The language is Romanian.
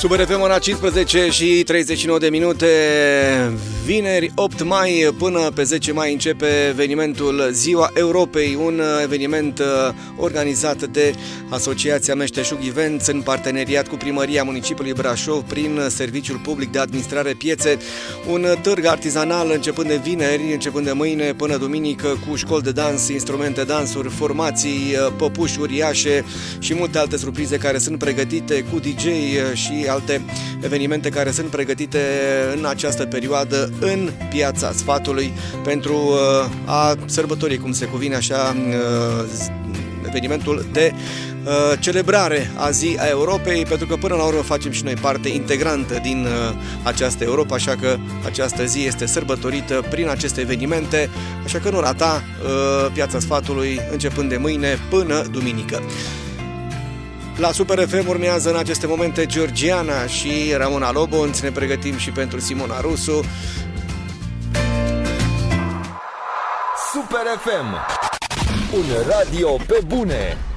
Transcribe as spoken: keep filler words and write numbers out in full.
Super F M, ora cincisprezece și treizeci și nouă de minute. Vineri opt mai până pe zece mai începe evenimentul Ziua Europei, un eveniment organizat de Asociația Meșteșug Events în parteneriat cu Primăria Municipiului Brașov prin Serviciul Public de Administrare Piețe. Un târg artizanal începând de vineri, începând de mâine până duminică, cu școli de dans, instrumente, dansuri, formații, păpuși uriașe și multe alte surprize care sunt pregătite, cu D J și alte evenimente care sunt pregătite în această perioadă în Piața Sfatului pentru a sărbători, cum se cuvine așa, evenimentul de celebrare a Zi a Europei, pentru că până la urmă facem și noi parte integrantă din această Europa, așa că această zi este sărbătorită prin aceste evenimente, așa că nu rata Piața Sfatului începând de mâine până duminică. La Super F M urmează în aceste momente Georgiana și Ramona Lobonț. Ne pregătim și pentru Simona Rusu. Super F M, un radio pe bune.